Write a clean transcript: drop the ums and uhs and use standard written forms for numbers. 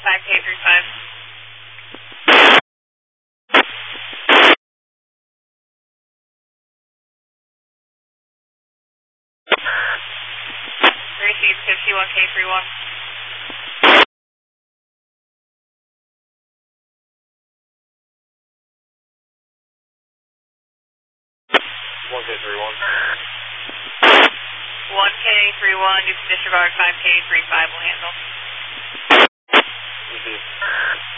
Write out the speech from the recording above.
5K35. Received 51K31. One K31. 1K31, you can disregard 5K35 will handle. Received.